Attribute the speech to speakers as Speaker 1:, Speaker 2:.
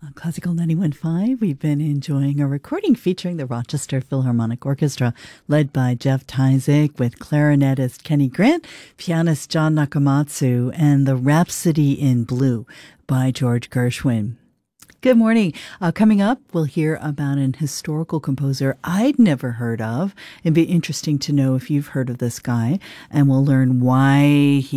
Speaker 1: Classical 91.5, we've been enjoying a recording featuring the Rochester Philharmonic Orchestra, led by Jeff Tyzik, with clarinetist Kenny Grant, pianist John Nakamatsu, and the Rhapsody in Blue by George Gershwin. Good morning. Coming up, we'll hear about an historical composer I'd never heard of. It'd be interesting to know if you've heard of this guy, and we'll learn why he